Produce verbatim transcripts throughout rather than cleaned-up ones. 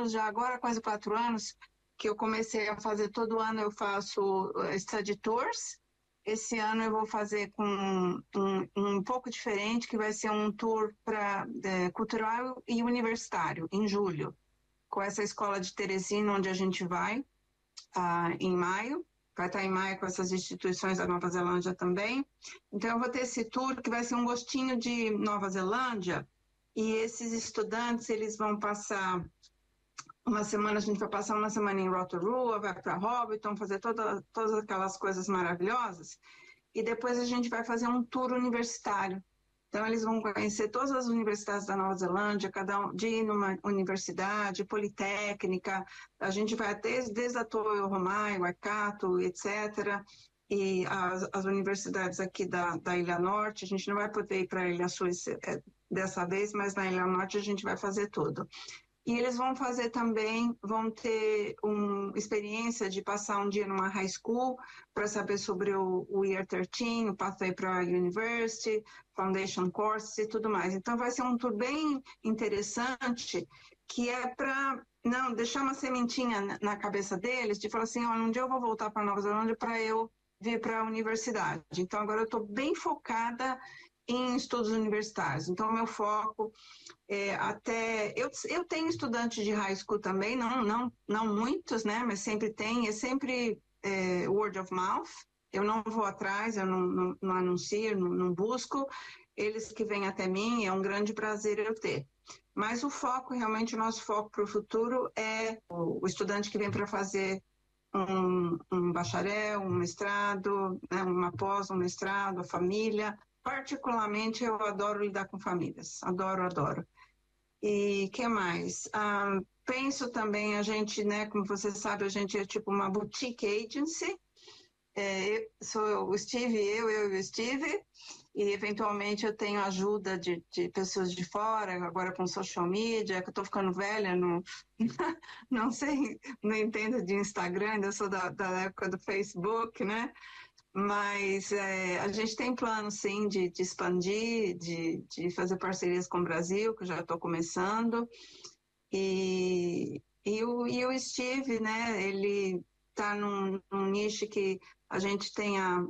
anos, já agora quase quatro anos, que eu comecei a fazer, todo ano eu faço study tours. Esse ano eu vou fazer com um, um pouco diferente, que vai ser um tour pra, é, cultural e universitário, em julho, com essa escola de Teresina, onde a gente vai, uh, em maio. Vai estar em maio com essas instituições da Nova Zelândia também. Então eu vou ter esse tour, que vai ser um gostinho de Nova Zelândia, e esses estudantes, eles vão passar uma semana, a gente vai passar uma semana em Rotorua, vai para Hobbiton, fazer toda, todas aquelas coisas maravilhosas, e depois a gente vai fazer um tour universitário. Então eles vão conhecer todas as universidades da Nova Zelândia, cada um de ir numa universidade, politécnica, a gente vai até desde a Toyo-Homai, Waikato, etcétera, e as, as universidades aqui da, da Ilha Norte, a gente não vai poder ir para a Ilha Sul é, dessa vez, mas na Ilha Norte a gente vai fazer tudo. E eles vão fazer também, vão ter uma experiência de passar um dia numa high school para saber sobre o, o Year treze, o Pathway para a University, Foundation Courses e tudo mais. Então vai ser um tour bem interessante, que é para não deixar uma sementinha na, na cabeça deles, de falar assim, olha, um dia eu vou voltar para Nova Zelândia para eu vir para a universidade. Então agora eu estou bem focada em estudos universitários. Então, meu foco é até... Eu, eu tenho estudantes de high school também, não, não, não muitos, né? Mas sempre tem, é sempre é, word of mouth. Eu não vou atrás, eu não, não, não anuncio, não, não busco. Eles que vêm até mim, é um grande prazer eu ter. Mas o foco, realmente, o nosso foco para o futuro é o, o estudante que vem para fazer um, um bacharel, um mestrado, né, uma pós, um mestrado, a família. Particularmente, eu adoro lidar com famílias, adoro, adoro. E que mais? Ah, penso também, a gente, né, como você sabe, a gente é tipo uma boutique agency, é, sou o Steve, eu, eu e o Steve, e eventualmente eu tenho ajuda de, de pessoas de fora, agora com social media, que eu tô ficando velha, não, não sei, não entendo de Instagram, ainda sou da, da época do Facebook, né? Mas é, a gente tem plano, sim, de, de expandir, de, de fazer parcerias com o Brasil, que eu já estou começando. E, e, o, e o Steve, né, ele está num, num nicho que a gente tem a...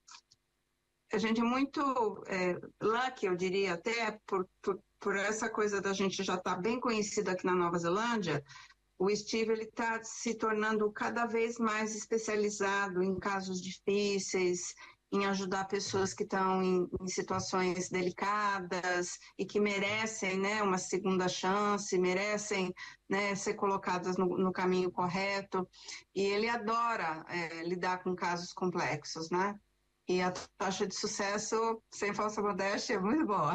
A gente é muito é, lucky, eu diria, até por, por, por essa coisa da gente já estar tá bem conhecido aqui na Nova Zelândia. O Steve está se tornando cada vez mais especializado em casos difíceis, em ajudar pessoas que estão em, em situações delicadas e que merecem, né, uma segunda chance, merecem, né, ser colocadas no, no caminho correto. E ele adora é, lidar com casos complexos, né? E a taxa de sucesso, sem falsa modéstia, é muito boa.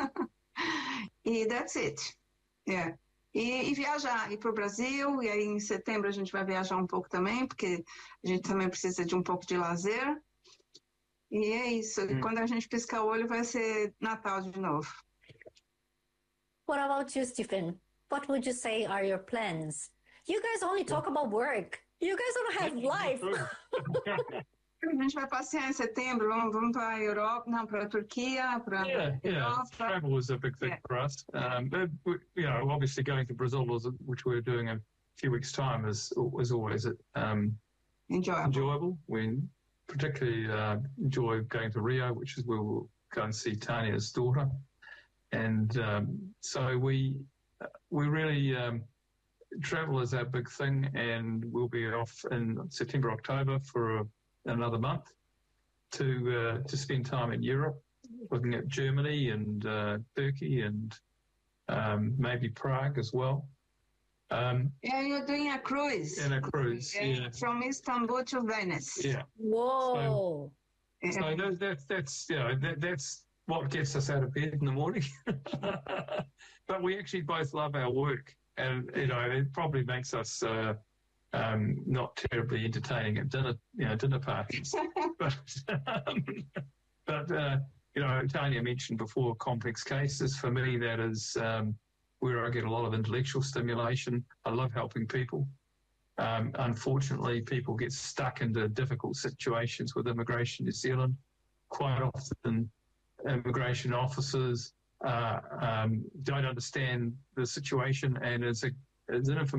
E that's it. Yeah. E, e viajar, ir para o Brasil, e aí em setembro a gente vai viajar um pouco também, porque a gente também precisa de um pouco de lazer. E é isso, hum. Quando a gente piscar o olho vai ser Natal de novo. What about you, Stephen? What would you say are your plans? You guys only talk about work. You guys don't have life. A gente vai passear em setembro, vamos, vamos para a Europa, não, para a Turquia, para yeah, a Europa. Yeah, travel is a big thing yeah. for us. Um, but, you know, obviously going to Brazil, which we're doing in a few weeks' time, is, is always um, enjoyable. enjoyable. We particularly uh, enjoy going to Rio, which is where we'll go and see Tanya's daughter. And um, so we, we really... Um, travel is our big thing, and we'll be off in September, October for a another month to uh, to spend time in Europe, looking at Germany and uh, Turkey and um, maybe Prague as well. Um, yeah, you're doing a cruise. In a cruise, yeah. yeah. From Istanbul to Venice. Yeah. Whoa. So, so that, that, that's, you know, that, that's what gets us out of bed in the morning. But we actually both love our work, and, you know, it probably makes us... Uh, Um, not terribly entertaining at dinner, you know, dinner parties. but, um, but uh, you know, Tanya mentioned before complex cases. For me, that is um, where I get a lot of intellectual stimulation. I love helping people. Um, unfortunately, people get stuck into difficult situations with immigration in New Zealand. Quite often, immigration officers uh, um, don't understand the situation, and it's, a, it's an information